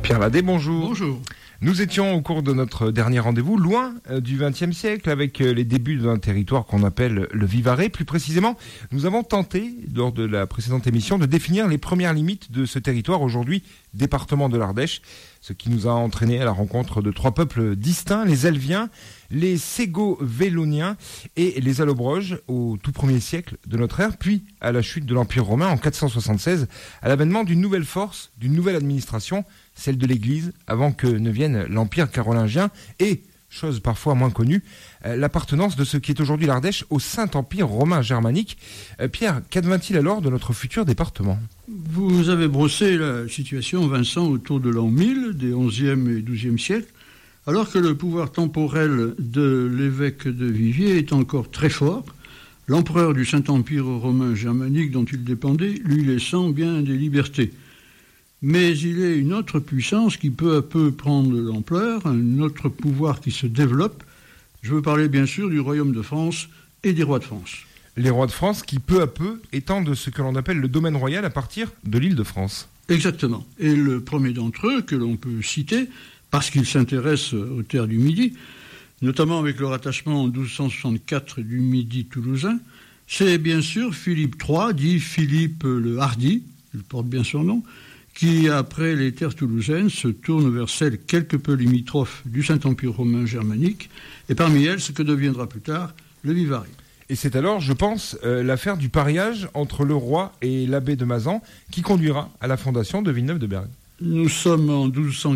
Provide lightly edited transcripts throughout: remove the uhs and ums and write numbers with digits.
Pierre Ladet, bonjour. Bonjour. Nous étions au cours de notre dernier rendez-vous loin du XXe siècle avec les débuts d'un territoire qu'on appelle le Vivarais. Plus précisément, nous avons tenté, lors de la précédente émission, de définir les premières limites de ce territoire, aujourd'hui département de l'Ardèche, ce qui nous a entraîné à la rencontre de trois peuples distincts, les Elviens, les Ségo-Véloniens et les Allobroges au tout premier siècle de notre ère, puis à la chute de l'Empire romain en 476, à l'avènement d'une nouvelle force, d'une nouvelle administration, celle de l'Église, avant que ne vienne l'Empire carolingien et, chose parfois moins connue, l'appartenance de ce qui est aujourd'hui l'Ardèche au Saint-Empire romain germanique. Pierre, qu'advint-il alors de notre futur département ? Vous avez brossé la situation, Vincent, autour de l'an 1000, des 11e et 12e siècles, alors que le pouvoir temporel de l'évêque de Viviers est encore très fort, l'empereur du Saint-Empire romain germanique dont il dépendait lui laissant bien des libertés. Mais il est une autre puissance qui peu à peu prend de l'ampleur, un autre pouvoir qui se développe. Je veux parler bien sûr du royaume de France et des rois de France. Les rois de France qui peu à peu étendent ce que l'on appelle le domaine royal à partir de l'île de France. Exactement. Et le premier d'entre eux que l'on peut citer, parce qu'il s'intéresse aux terres du Midi, notamment avec le rattachement en 1264 du Midi toulousain, c'est bien sûr Philippe III, dit Philippe le Hardi, il porte bien son nom, qui, après les terres toulousaines, se tourne vers celles quelque peu limitrophes du Saint-Empire romain germanique, et parmi elles, ce que deviendra plus tard le Vivarais. Et c'est alors, je pense, l'affaire du pariage entre le roi et l'abbé de Mazan qui conduira à la fondation de Villeneuve-de-Berg. Nous sommes en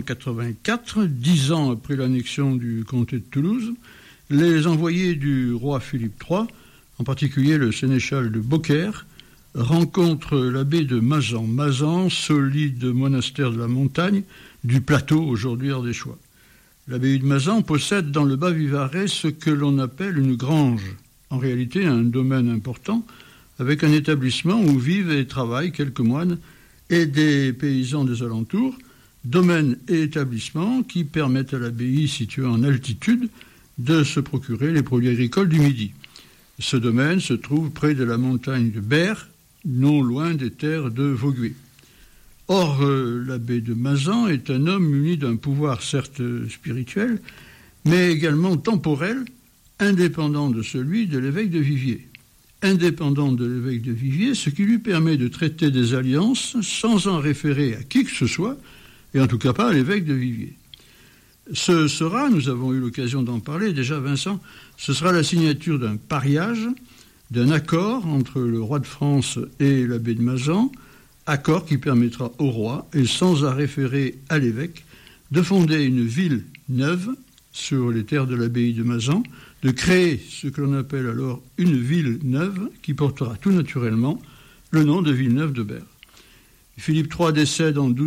1284, 10 ans après l'annexion du comté de Toulouse. Les envoyés du roi Philippe III, en particulier le sénéchal de Beaucaire, rencontre l'abbé de Mazan. Mazan, solide monastère de la montagne, du plateau aujourd'hui ardéchois. L'abbaye de Mazan possède dans le Bas-Vivarais ce que l'on appelle une grange. En réalité, un domaine important, avec un établissement où vivent et travaillent quelques moines et des paysans des alentours, domaine et établissement qui permettent à l'abbaye située en altitude de se procurer les produits agricoles du Midi. Ce domaine se trouve près de la montagne de Berre, non loin des terres de Vaugué. Or, l'abbé de Mazan est un homme muni d'un pouvoir certes spirituel, mais également temporel, indépendant de celui de l'évêque de Viviers. Indépendant de l'évêque de Viviers, ce qui lui permet de traiter des alliances sans en référer à qui que ce soit, et en tout cas pas à l'évêque de Viviers. Ce sera, nous avons eu l'occasion d'en parler déjà Vincent, ce sera la signature d'un pariage, d'un accord entre le roi de France et l'abbé de Mazan, accord qui permettra au roi, et sans en référer à l'évêque, de fonder une ville neuve sur les terres de l'abbaye de Mazan, de créer ce que l'on appelle alors une ville neuve qui portera tout naturellement le nom de Villeneuve-de-Berg. Philippe III décède en